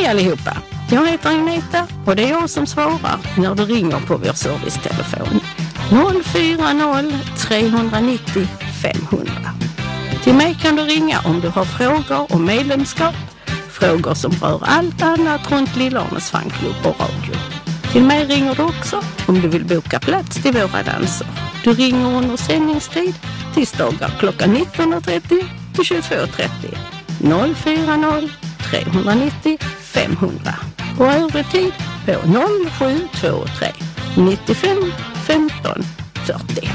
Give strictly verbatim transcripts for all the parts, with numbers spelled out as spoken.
allihopa, jag heter Agneta och det är jag som svarar när du ringer på vår servicetelefon noll fyra noll tre nio noll fem hundra. Till mig kan du ringa om du har frågor om medlemskap, frågor som rör allt annat runt Lillörnes fanklubb och radio. Till mig ringer du också om du vill boka plats till våra danser. Du ringer under sändningstid tisdagar klockan nitton trettio till tjugotvå trettio noll fyra noll tre nio noll fem hundra och övrig tid på noll sju två tre nittiofem femton fyrtio.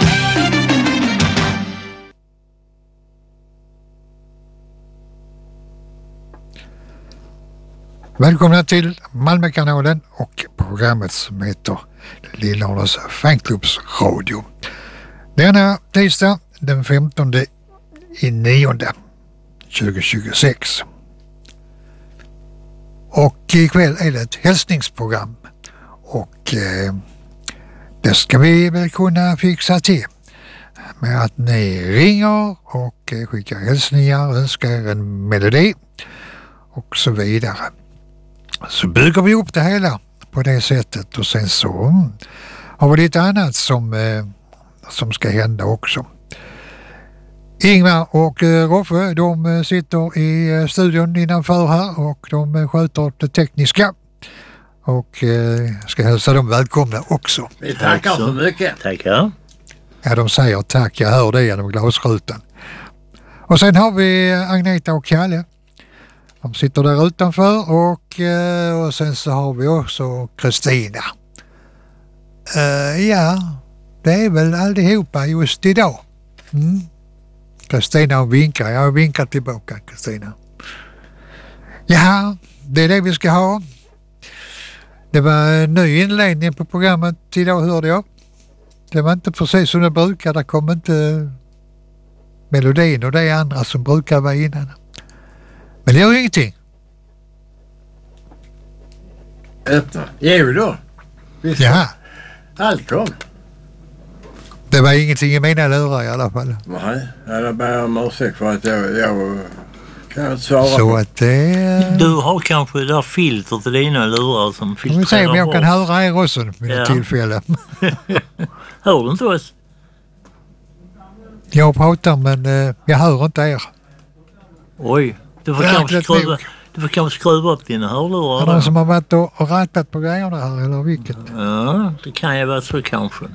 Välkomna till Malmökanalen och programmet som heter Lillörnes fanklubbs radio. Denna tisdag den femtonde i nionde tjugohundratjugosex. Och ikväll är det ett hälsningsprogram och eh, det ska vi väl kunna fixa till med att ni ringer och eh, skickar hälsningar, önskar en melodi och så vidare. Så bygger vi upp det hela på det sättet och sen så mm, har vi lite annat som, eh, som ska hända också. Ingmar och eh, Roffe, de eh, sitter i eh, studion innanför här och de eh, sköter det tekniska och eh, ska hälsa dem välkomna också. Vi tackar så mycket. Tackar. Ja, de säger tack, jag hör det genom glasrutan. Och sen har vi Agneta och Kalle. De sitter där utanför och, och sen så har vi också Kristina. Uh, ja, det är väl allihopa just idag. Mm. Kristina vinkar, jag vinkar tillbaka Kristina. Ja, det är det vi ska ha. Det var en ny inledning på programmet idag hörde jag. Det var inte precis som det brukar, det kom inte melodin och det är andra som brukar vara innan. Men det gör ingenting. Öppna. Jo då. Visst. Ja. Allt kom. Det var ingenting i mina lurar i alla fall. Nej, jag ber om ursäkt för att jag, jag kan inte svara. Så att det... Du har kanske det där filter till dina lurar som filtrerar. Vi ser om jag kan höra er också vid ja. ett tillfälle. Hör du inte oss? Jag pratar men uh, jag hör inte er. Oj. Du får, kanske skruva, du får kanske skruva upp dina hörlurar. Är det någon som har varit och, och rattat på grejerna här eller vilket? Ja, det kan ju vara så kanske.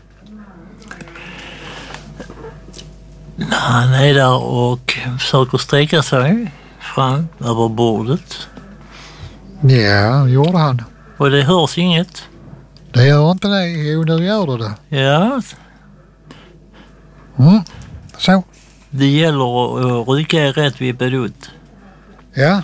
Han är där och försöker sträcka sig fram över bordet. Ja, gjorde han. Och det hörs inget. Det gör inte det. Jo, nu gör det det. Ja. Mm, så. Det gäller att rycka i rätt vippedut. Ja.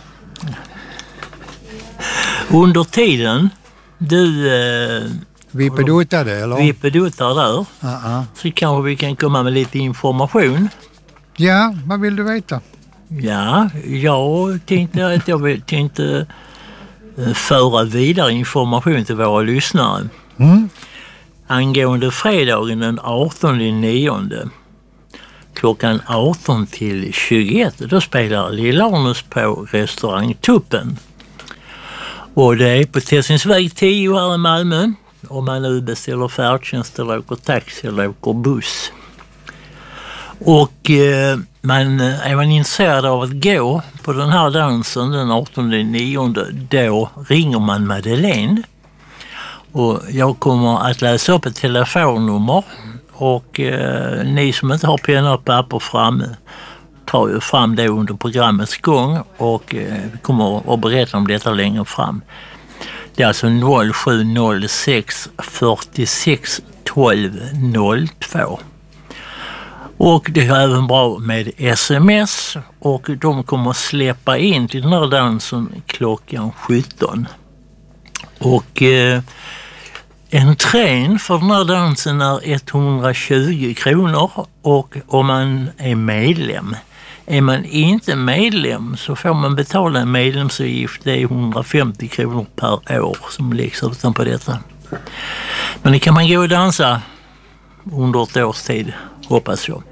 Under tiden du eh, vippedutade eller? Vippedutar där uh-uh. så kanske vi kan komma med lite information. Ja, vad vill du veta? Ja, jag tänkte att jag tänkte föra vidare information till våra lyssnare. Mm. Angående fredagen den artonde nionde klockan arton till tjugoett, då spelar Lillörnes på restaurang Tuppen. Och det är på Tessinsväg tio här i Malmö. Om man nu beställer färdtjänst eller åker taxi eller åker buss. Och eh, man, är man intresserad av att gå på den här dansen den artonde nionde, då ringer man Madeleine. Och jag kommer att läsa upp ett telefonnummer. Och eh, ni som inte har penna och papper framme tar ju fram det under programmets gång och eh, vi kommer att berätta om detta längre fram. Det är alltså noll sju noll sex fyrtiosex tolv noll två. Och det är även bra med sms och de kommer att släppa in till den här dansen klockan sjutton. Och eh, entrén för den här dansen är etthundratjugo kronor och om man är medlem. Är man inte medlem så får man betala en medlemsavgift, det är hundrafemtio kronor per år som läggs utanpå detta. Men det kan man gå och dansa under ett års tid, hoppas jag.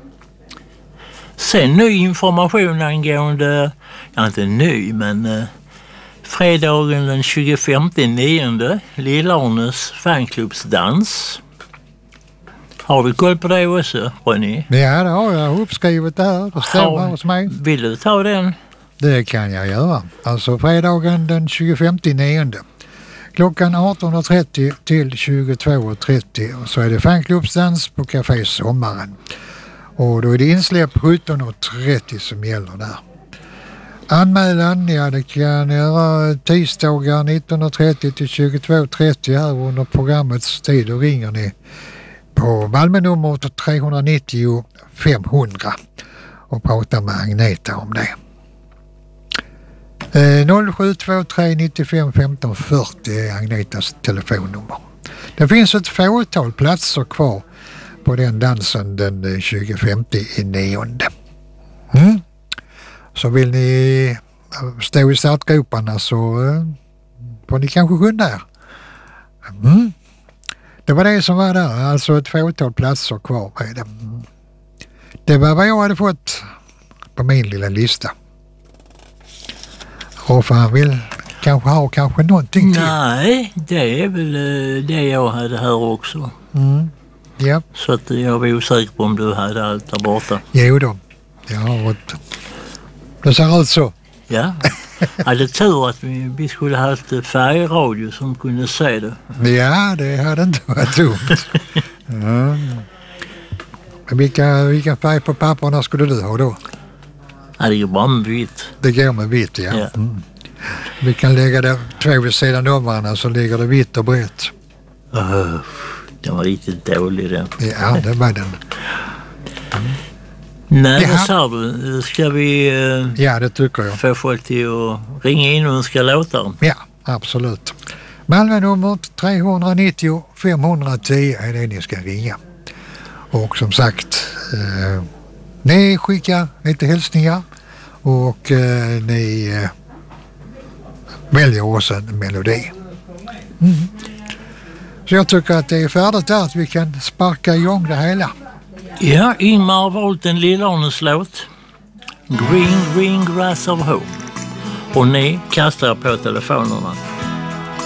Sen ny information angående, ja inte ny men Fredagen den tjugofemte nionde, Lillarnes fanklubbsdans. Har du koll på det också, Ronny? Ja, det har jag uppskrivet där. Det står här hos mig. Vill du ta den? Det kan jag göra. Alltså fredagen den tjugofemte nionde. Klockan arton trettio till tjugotvå trettio och så är det fanklubbsdans på Café Sommaren. Och då är det insläpp sjutton trettio som gäller där. Anmälan, ja det kan göra tisdagar nitton trettio till tjugotvå trettio här under programmets tid. Då ringer ni på Malmö-numret tre nittio fem hundra och pratar med Agneta om det. noll sju två tre nittiofem femton fyrtio är Agnetas telefonnummer. Det finns ett fåtal platser kvar på den dansen den tjugofemte nionde. Mm. Så vill ni stå i startgroparna så får ni kanske skynda er. Mm. Det var det som var där, alltså ett fåtal platser kvar med det. Det var vad jag hade fått på min lilla lista. Och för han vill kanske ha kanske någonting till. Nej, det är väl det jag hade här också. Mm. Ja. Så att jag var osäker på om du hade allt där borta. Jo då, jag har ett... Det ser ut så. Ja, jag hade tur att vi, vi skulle ha haft färgradio som kunde se det. Ja, det hade inte varit dumt. Ja. Men vilka, vilka färg på papperna skulle du ha då? Ja, det går bara med vitt. Det går med vitt, ja. Ja. Mm. Vi kan lägga det två vid sidan om varandra så ligger det vitt och brett. Oh, den var riktigt dålig den. Ja, det var den. Mm. Nej, Ja. vad sa du? Ska vi uh, Ja, det tycker jag. få folk till att ringa in och önska låtar? Ja, absolut. Malmö-numret tre nittio fem tio är det ni ska ringa. Och som sagt, eh, ni skickar lite hälsningar och eh, ni eh, väljer också en melodi. Mm. Så jag tycker att det är färdigt där att vi kan sparka igång det hela. Ja, Ingmar har valt en Lillarnes låt. Green, green grass of hope. Och ni kastar på telefonerna.